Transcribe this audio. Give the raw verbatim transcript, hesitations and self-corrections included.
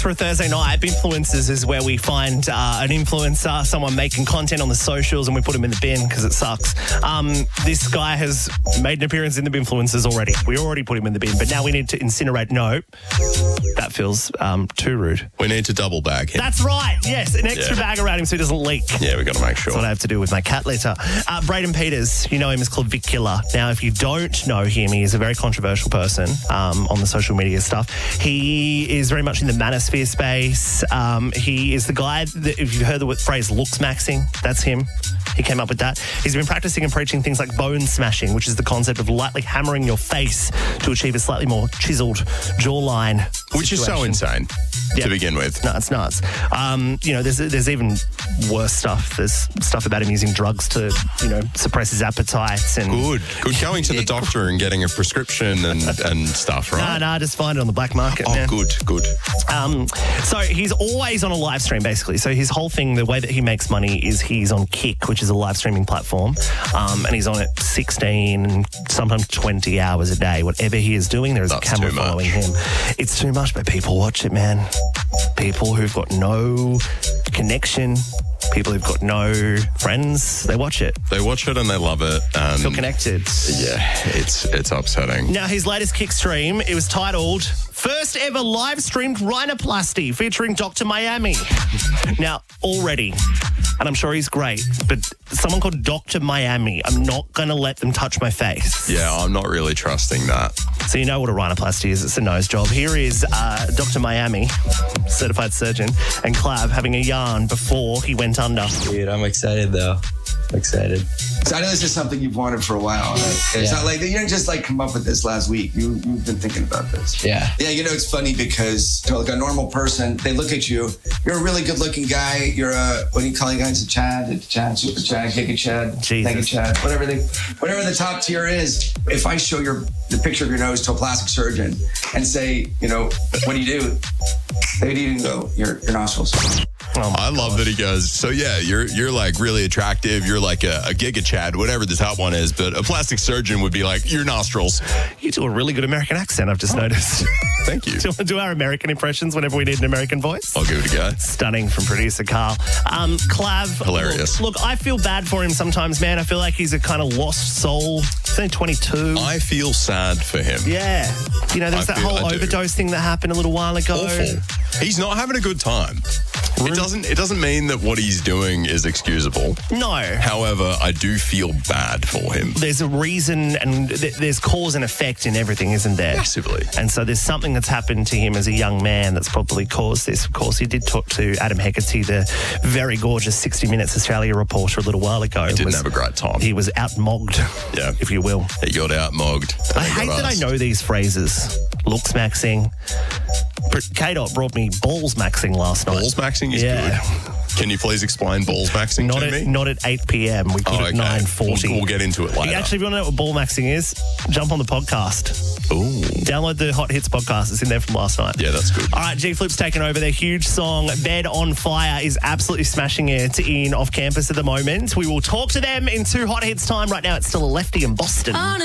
for a Thursday night. Influencers is where we find uh, an influencer, someone making content on the socials, and we put them in the bin because it sucks. Um, this guy has made an appearance in the Binfluencers already. We already put him in the bin, but now we need to incinerate. No, that feels um, too rude. We need to double bag him. That's right. Yes, an extra Yeah. bag around him so he doesn't leak. Yeah, we got to make sure. That's what I have to do with my cat litter. Uh, Braden Peters, you know him as Clavicular. Now, if you don't know him, he is a very controversial person um, on the social media stuff. He is very much in the manosphere space. Um, he is the guy that, if you've heard the phrase looks maxing, that's him. He came up with that. He's been practicing and preaching things like bone smashing, which is the concept of lightly hammering your face to achieve a slightly more chiseled jawline. Which situation. is so insane Yeah. to begin with. No, it's nuts. Um, you know, there's there's even worse stuff. There's stuff about him using drugs to, you know, suppress his appetites and. Good. Good going to the doctor and getting a prescription and, and stuff, No, right? no, just find it on the black market, Oh, man. good, good. Um, so he's always on a live stream, basically. So his whole thing, the way that he makes money is he's on Kick, which is a live streaming platform, um, and he's on it sixteen, sometimes twenty hours a day. Whatever he is doing, there is That's a camera too much. following him. It's too much, but people watch it, man. People who've got no connection, people who've got no friends, they watch it. They watch it and they love it. And Feel connected. yeah, it's it's upsetting. Now, his latest Kick stream, it was titled First Ever Live Streamed Rhinoplasty featuring Doctor Miami. Now, already, and I'm sure he's great, but someone called Doctor Miami, I'm not going to let them touch my face. Yeah, I'm not really trusting that. So you know what a rhinoplasty is. It's a nose job. Here is uh, Doctor Miami, certified surgeon, and Clav having a yarn before he went under. Dude, I'm excited though. I'm excited. So I know this is something you've wanted for a while. Right? It's Yeah. not like you didn't just like come up with this last week. You, you've been thinking about this. Yeah. Yeah, you know, it's funny because to like a normal person, they look at you. You're a really good looking guy. You're a, what do you call you guys? A Chad? A Chad, Super Chad, Giga Chad, Jesus. Mega Chad, whatever, they, whatever the top tier is. If I show your the picture of your nose to a plastic surgeon and say, you know, what do you do? They'd even go, your, your nostrils. Oh my I love that he goes, so yeah, you're you're like really attractive. You're like a, a Giga Chad, whatever the top one is. But a plastic surgeon would be like, your nostrils. You do a really good American accent, I've just noticed. Thank you. Do you want to do our American impressions whenever we need an American voice? I'll give it a go. Stunning from producer Carl. Um, Clav. Hilarious. Look, look, I feel bad for him sometimes, man. I feel like he's a kind of lost soul. He's only twenty-two. I feel sad for him. yeah. You know, there's I that feel- whole I do. overdose thing that happened a little while ago. Awful. He's not having a good time. It doesn't it doesn't mean that what he's doing is excusable. No. However, I do feel bad for him. There's a reason and th- there's cause and effect in everything, isn't there? Massively. And so there's something that's happened to him as a young man that's probably caused this. Of course, he did talk to Adam Heckerty, the very gorgeous sixty minutes Australia reporter, a little while ago. He didn't Was- have a great time. He was outmogged, Yeah. if you will. He got outmogged. I hate that I know these phrases. Looks maxing. K-Dot brought me balls maxing last night. Balls maxing is Yeah. good. Can you please explain balls maxing Not to at, me? not at eight p.m. We put Oh, it at nine forty. We'll, we'll get into it later. Actually, if you want to know what ball maxing is, jump on the podcast. Ooh. Download the Hot Hits podcast. It's in there from last night. Yeah, that's good. All right, G Flip's taken over. Their huge song, Bed on Fire, is absolutely smashing it in off campus at the moment. We will talk to them in two Hot Hits time. Right now, it's still a lefty in Boston.